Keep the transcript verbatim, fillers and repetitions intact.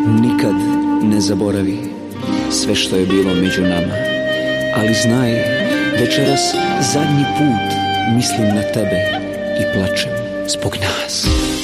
Nikad ne zaboravi sve što je bilo među nama, ali znaj, večeras zadnji put mislim na tebe i plačem zbog nas.